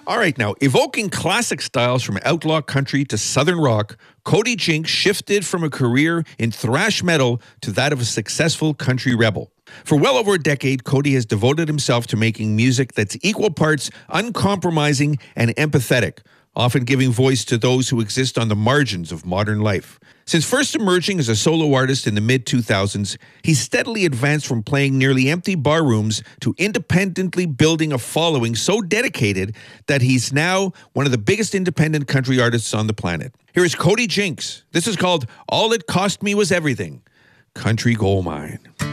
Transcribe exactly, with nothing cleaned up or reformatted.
All right, now, evoking classic styles from outlaw country to southern rock, Cody Jinks shifted from a career in thrash metal to that of a successful country rebel. For well over a decade, Cody has devoted himself to making music that's equal parts uncompromising and empathetic, often giving voice to those who exist on the margins of modern life. Since first emerging as a solo artist in the mid two thousands, he's steadily advanced from playing nearly empty bar rooms to independently building a following so dedicated that he's now one of the biggest independent country artists on the planet. Here is Cody Jinks. This is called All It Cost Me Was Everything, Country Gold Mine.